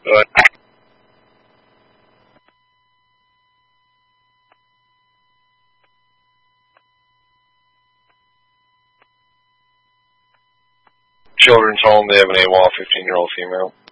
Good. Children's home, they have an AWOL 15-year-old female.